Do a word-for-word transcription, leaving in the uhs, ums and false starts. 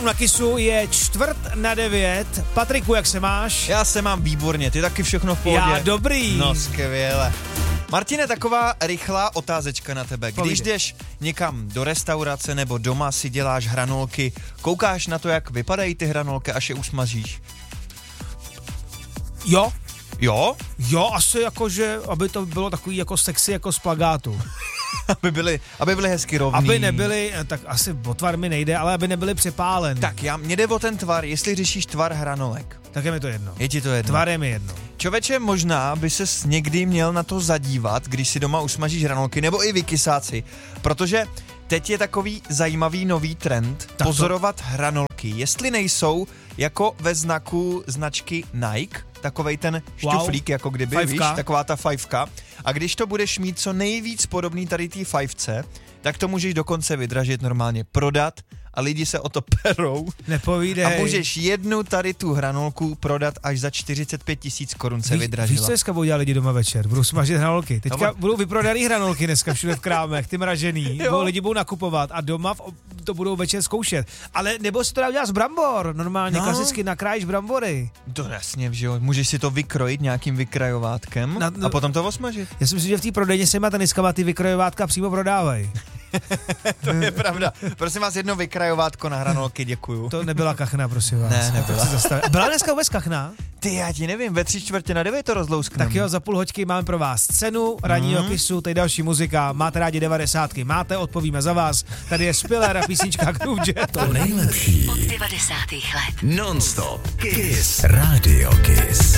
Ráno na Kissu je čtvrt na devět. Patriku, jak se máš? Já se mám výborně, ty taky všechno v pohodě? Já dobrý. No skvěle. Martine, taková rychlá otázečka na tebe. Když Povídej. jdeš někam do restaurace nebo doma si děláš hranolky, koukáš na to, jak vypadají ty hranolky, až je usmažíš? Jo, Jo? jo, asi jakože, aby to bylo takový jako sexy jako z plagátu. aby, byly, aby byly hezky rovný. Aby nebyly, tak asi o tvar mi nejde, ale aby nebyly přepálený. Tak já, mě jde o ten tvar, jestli řešíš tvar hranolek. Tak je mi to jedno. Je ti to jedno? Tvar je mi jedno. Čověče, možná by ses někdy měl na to zadívat, když si doma usmažíš hranolky, nebo i vykysáci, protože teď je takový zajímavý nový trend to- pozorovat hranolky, jestli nejsou jako ve znaku značky Nike, takovej ten šťuflík, jako kdyby, Fajfka. víš, taková ta fajfka. A když to budeš mít co nejvíc podobný tady té fajfce, tak to můžeš dokonce vydražit, normálně prodat a lidi se o to perou. Nepovídej. A můžeš jednu tady tu hranolku prodat až za čtyřicet pět tisíc korun se Víš, vydražila. víš, co dneska budou dělat lidi doma večer? Budou smažit hranolky. Teďka No, budou vyprodaný hranolky dneska všude v krámech, ty mražený. Jo. Budou, lidi budou nakupovat a doma v, to budou večer zkoušet. Ale nebo se to dá udělat z brambor. Normálně, No. klasicky nakrájíš brambory. To jasně, že jo. Můžeš si to vykrojit nějakým vykrajovátkem Na- no- a potom to osmažit. Já si myslím, že v té prodejně se má dneska ty vykrojovátka přímo prodávají. To je pravda. Prosím vás, jedno vykrajovátko na hranolky, děkuju. To nebyla kachna, prosím vás. Ne, nebyla. To chci zastavit. Byla dneska vůbec kachna? Ty, já ti nevím, ve tři čtvrtě na devět to rozlouskneme. Tak jo, za půl hoďky máme pro vás cenu ranního Mhm. Kissu, tady další muzika. Máte rádi devadesátky? Máte, odpovíme za vás. Tady je Spiller a písnička Groove Jet. To nejlepší Od devadesátých let. non-stop Kiss Radio Kiss.